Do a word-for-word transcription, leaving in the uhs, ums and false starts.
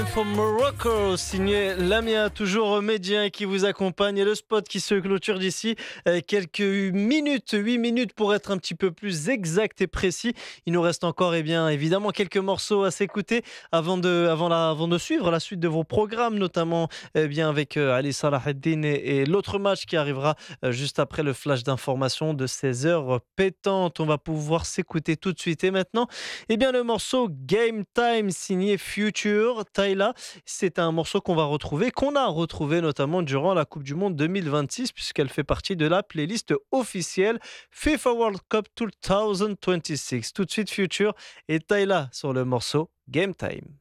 From Morocco, signé Lamia, toujours médien qui vous accompagne et le spot qui se clôture d'ici euh, quelques minutes, huit minutes pour être un petit peu plus exact et précis. Il nous reste encore eh bien, évidemment quelques morceaux à s'écouter avant de, avant, la, avant de suivre la suite de vos programmes, notamment eh bien, avec euh, Ali Salaheddine et, et l'autre match qui arrivera euh, juste après le flash d'information de seize heures pétantes. On va pouvoir s'écouter tout de suite et maintenant eh bien, le morceau Game Time signé Future, Tyla, c'est un morceau qu'on va retrouver, qu'on a retrouvé notamment durant la Coupe du Monde deux mille vingt-six, puisqu'elle fait partie de la playlist officielle FIFA World Cup deux mille vingt-six. Tout de suite Future et Tyla sur le morceau Game Time.